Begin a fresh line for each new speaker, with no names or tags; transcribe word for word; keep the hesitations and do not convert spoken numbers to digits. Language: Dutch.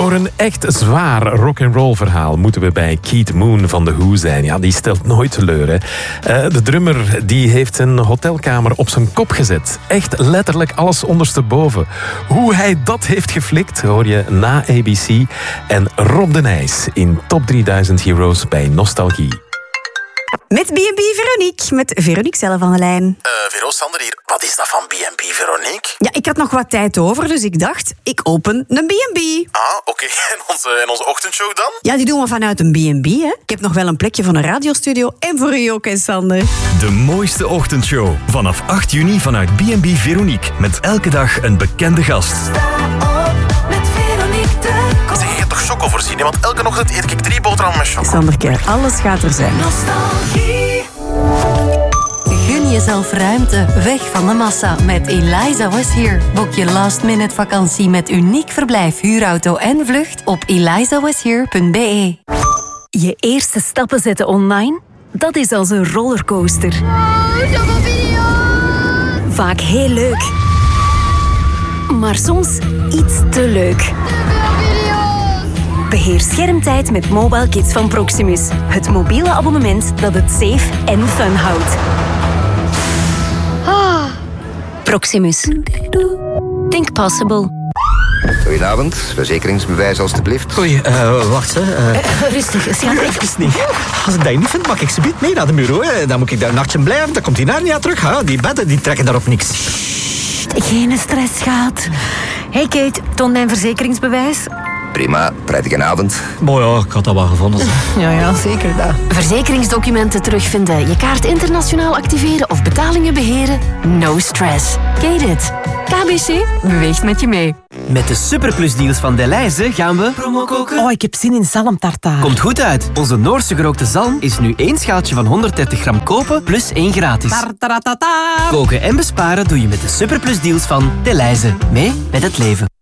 Voor een echt zwaar rock'n'roll verhaal moeten we bij Keith Moon van The Who zijn. Ja, die stelt nooit teleur. Hè. Uh, de drummer die heeft een hotelkamer op zijn kop gezet. Echt letterlijk alles ondersteboven. Hoe hij dat heeft geflikt hoor je na A B C en Rob de Nijs in Top drieduizend Heroes bij Nostalgie.
Met B en B Veronique, met Veronique zelf aan de lijn.
Uh, Vero, Sander hier. Wat is dat van B en B Veronique?
Ja, ik had nog wat tijd over, dus ik dacht, ik open een B en B.
Ah, oké. Okay. En onze, en onze ochtendshow dan?
Ja, die doen we vanuit een B en B, hè. Ik heb nog wel een plekje van een radiostudio en voor u ook, hè, Sander.
De mooiste ochtendshow. Vanaf acht juni vanuit B en B Veronique. Met elke dag een bekende gast.
Sta op met Veronique de Koop. Zeg, je hebt toch choco voorzien, hè? Want elke ochtend eet ik drie boterhammen met choco.
Sanderke, alles gaat er zijn.
Nostalgie. Gun jezelf ruimte, weg van de massa met Eliza Was Here. Boek je last minute vakantie met uniek verblijf, huurauto en vlucht op eliza was here punt b e.
Je eerste stappen zetten online? Dat is als een rollercoaster. Vaak heel leuk. Maar soms iets te leuk. Beheer schermtijd met Mobile Kids van Proximus. Het mobiele abonnement dat het safe en fun houdt. Ah. Proximus. Think possible.
Goedenavond, verzekeringsbewijs alstublieft.
Oei, uh, wacht hè. Uh...
Uh, rustig, schat.
Even niet. Als ik dat niet vind, mag ik ze niet mee naar de bureau. Hè. Dan moet ik daar een nachtje blijven, dan komt die Narnia terug. Hè. Die bedden die trekken daarop niks.
Sst, geen stress, schat. Hey Kate, toon mijn verzekeringsbewijs.
Prima, prettige avond.
Mooi ja, ik had dat wel gevonden.
Ja, ja, zeker dat. Verzekeringsdocumenten terugvinden, je kaart internationaal activeren of betalingen beheren? No stress. Kate it. K B C beweegt met je mee.
Met de superplusdeals van Delhaize gaan we promo koken.
Oh, ik heb zin in zalmtartaar.
Komt goed uit. Onze Noorse gerookte zalm is nu één schaaltje van honderddertig gram kopen plus één gratis.
Tartaratata.
Koken en besparen doe je met de superplusdeals van Delhaize. Mee met het leven.